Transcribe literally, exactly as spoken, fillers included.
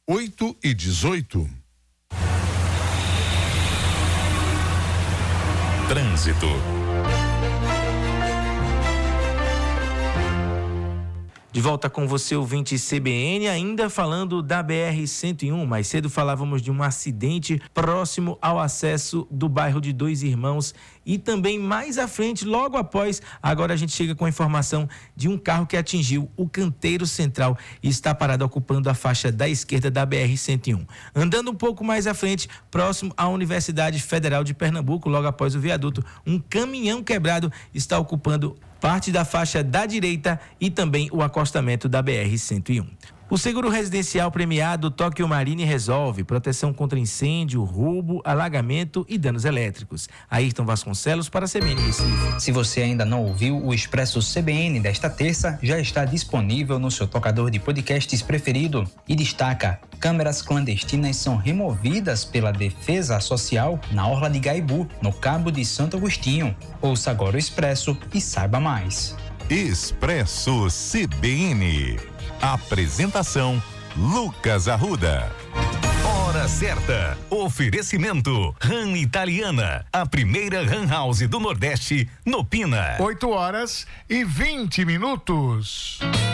oito e dezoito. Trânsito. De volta com você, ouvinte C B N, ainda falando da B R cento e um. Mais cedo falávamos de um acidente próximo ao acesso do bairro de Dois Irmãos e também mais à frente, logo após, agora a gente chega com a informação de um carro que atingiu o canteiro central e está parado ocupando a faixa da esquerda da B R cento e um. Andando um pouco mais à frente, próximo à Universidade Federal de Pernambuco, logo após o viaduto, um caminhão quebrado está ocupando parte da faixa da direita e também o acostamento da B R cento e um. O seguro residencial premiado Tóquio Marine resolve proteção contra incêndio, roubo, alagamento e danos elétricos. Ayrton Vasconcelos para a C B N Recife. Se você ainda não ouviu, o Expresso C B N desta terça já está disponível no seu tocador de podcasts preferido e destaca: câmeras clandestinas são removidas pela Defesa Social na Orla de Gaibu, no Cabo de Santo Agostinho. Ouça agora o Expresso e saiba mais. Expresso C B N. Apresentação: Lucas Arruda. Hora certa. Oferecimento: Ram Italiana, a primeira Ram House do Nordeste, no Pina. oito horas e vinte minutos.